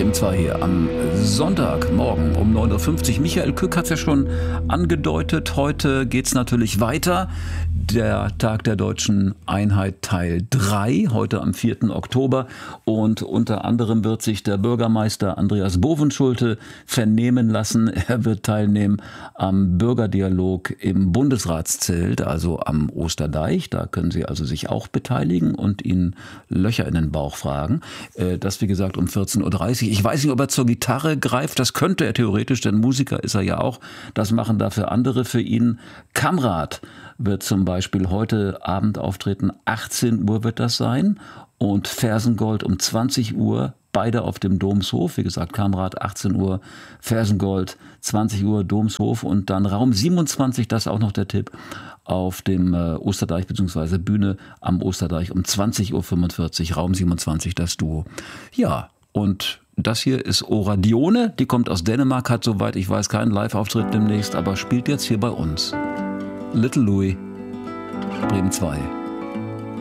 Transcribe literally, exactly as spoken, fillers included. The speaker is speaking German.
Bremen zwei hier am Sonntagmorgen um neun Uhr fünfzig. Michael Kück hat es ja schon angedeutet. Heute geht es natürlich weiter. Der Tag der Deutschen Einheit Teil drei, heute am vierten Oktober. Und unter anderem wird sich der Bürgermeister Andreas Bovenschulte vernehmen lassen. Er wird teilnehmen am Bürgerdialog im Bundesratszelt, also am Osterdeich. Da können Sie also sich auch beteiligen und ihn Löcher in den Bauch fragen. Das, wie gesagt, um vierzehn Uhr dreißig. Ich weiß nicht, ob er zur Gitarre greift. Das könnte er theoretisch, denn Musiker ist er ja auch. Das machen dafür andere für ihn. Kamrat wird zum Beispiel heute Abend auftreten. achtzehn Uhr wird das sein. Und Fersengold um zwanzig Uhr. Beide auf dem Domshof. Wie gesagt, Kamrat achtzehn Uhr, Fersengold zwanzig Uhr, Domshof. Und dann Raum siebenundzwanzig, das ist auch noch der Tipp, auf dem äh, Osterdeich bzw. Bühne am Osterdeich um zwanzig Uhr fünfundvierzig. Raum siebenundzwanzig, das Duo. Ja, und das hier ist Ora Dione. Die kommt aus Dänemark, hat soweit ich weiß keinen Live-Auftritt demnächst, aber spielt jetzt hier bei uns. Little Louis, Bremen zwei.